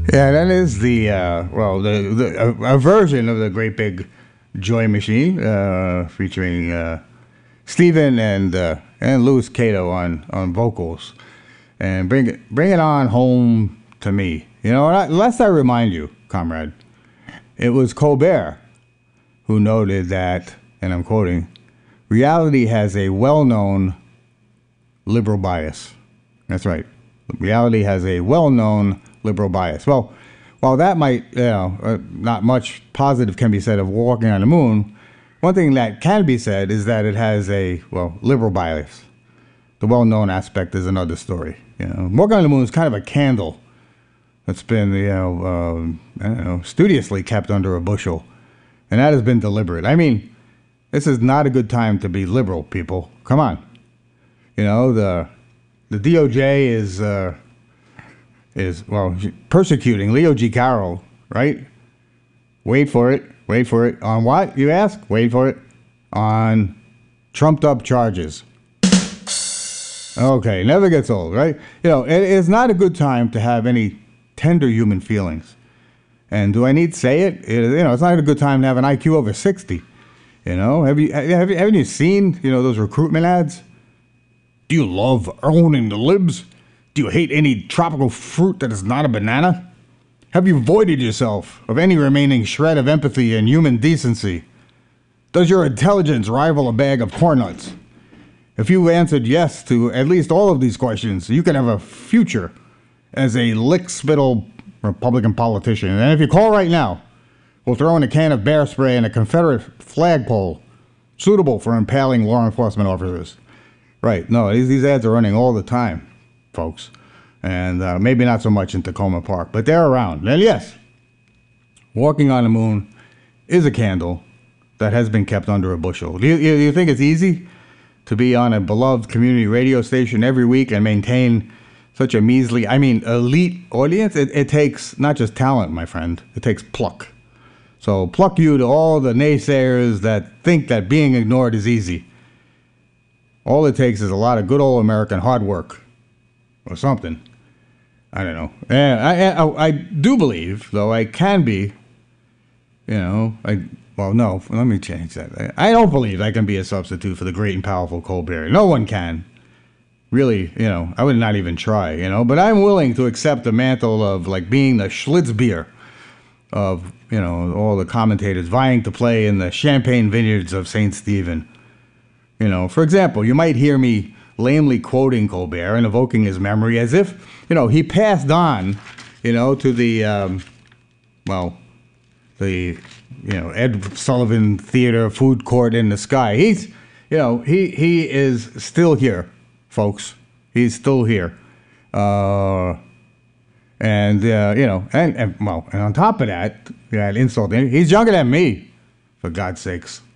Yeah, that is the a version of the Great Big Joy Machine, featuring Steven and Louis Cato on vocals, and bring it on home to me. You know, lest I remind you, comrade, it was Colbert who noted that, and I'm quoting, reality has a well-known liberal bias. That's right. Reality has a well-known liberal bias. Well, while that might, not much positive can be said of walking on the moon, one thing that can be said is that it has a, liberal bias. The well-known aspect is another story. You know, walking on the moon is kind of a candle that's been, studiously kept under a bushel, and that has been deliberate. I mean, this is not a good time to be liberal, people. Come on. You know, the DOJ is persecuting Leo G. Carroll, right? Wait for it. On what, you ask? Wait for it. On trumped up charges. Okay, never gets old, right? You know, it is not a good time to have any tender human feelings. And do I need to say it? It's not a good time to have an IQ over 60. You know, haven't you seen, those recruitment ads? Do you love owning the libs? Do you hate any tropical fruit that is not a banana? Have you voided yourself of any remaining shred of empathy and human decency? Does your intelligence rival a bag of corn nuts? If you answered yes to at least all of these questions, you can have a future as a lick-spittle Republican politician. And if you call right now, we'll throw in a can of bear spray and a Confederate flagpole suitable for impaling law enforcement officers. Right, no, these ads are running all the time, folks. And maybe not so much in Tacoma Park, but they're around. And yes, walking on the moon is a candle that has been kept under a bushel. Do you think it's easy to be on a beloved community radio station every week and maintain such a measly, elite audience? It takes not just talent, my friend. It takes pluck. So pluck you to all the naysayers that think that being ignored is easy. All it takes is a lot of good old American hard work. Or something. I don't know. I do believe, though, I can be, no, let me change that. I don't believe I can be a substitute for the great and powerful Colbert. No one can. Really, I would not even try, but I'm willing to accept the mantle of, being the Schlitzbier of, all the commentators vying to play in the champagne vineyards of St. Stephen. For example, you might hear me lamely quoting Colbert and evoking his memory as if, he passed on, to the, Ed Sullivan Theater food court in the sky. He's, he is still here, folks. He's still here. And on top of that, insult, he's younger than me, for God's sakes.